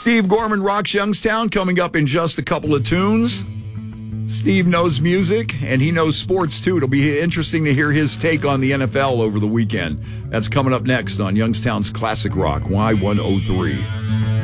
Steve Gorman rocks Youngstown coming up in just a couple of tunes. Steve knows music, and he knows sports, too. It'll be interesting to hear his take on the NFL over the weekend. That's coming up next on Youngstown's Classic Rock, Y103.